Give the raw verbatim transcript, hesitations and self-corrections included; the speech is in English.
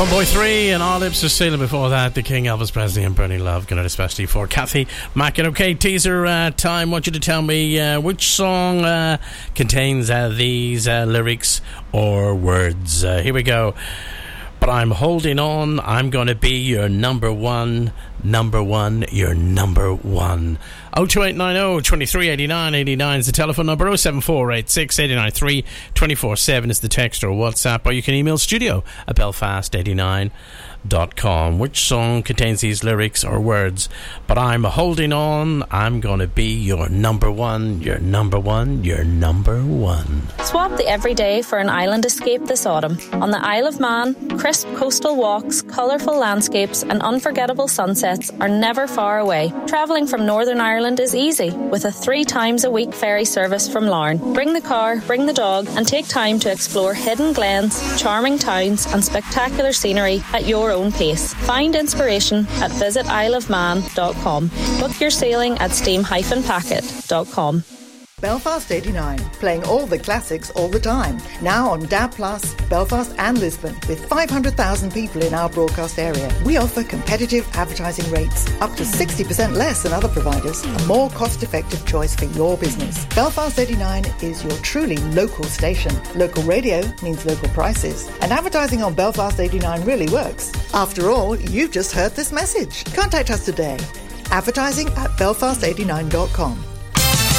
Funboy three and Our Lips Are Sealed. Before that, the King, Elvis Presley and Bernie Love. Good night, especially for Kathy Mackin. Okay, teaser uh, time. I want you to tell me uh, which song uh, contains uh, these uh, lyrics or words. Uh, here we go. But I'm holding on. I'm going to be your number one. Number one. Your number one. oh two eight nine oh, two three eight nine eight nine is the telephone number. oh seven four eight six eight nine three two four seven is the text or WhatsApp. Or you can email studio at belfast eighty-nine dot com. Which song contains these lyrics or words? But I'm holding on. I'm going to be your number one. Your number one. Your number one. Swap the everyday for an island escape this autumn. On the Isle of Man, crisp coastal walks, colourful landscapes and unforgettable sunsets are never far away. Travelling from Northern Ireland is easy with a three times a week ferry service from Larne. Bring the car, bring the dog and take time to explore hidden glens, charming towns and spectacular scenery at your own pace. Find inspiration at visit isle of man dot com. Book your sailing at steam dash packet dot com. Belfast eighty-nine, playing all the classics all the time. Now on D A B plus, Belfast and Lisbon, with five hundred thousand people in our broadcast area. We offer competitive advertising rates, up to sixty percent less than other providers, a more cost-effective choice for your business. Belfast eighty-nine is your truly local station. Local radio means local prices, and advertising on Belfast eighty-nine really works. After all, you've just heard this message. Contact us today. Advertising at belfast eighty-nine dot com.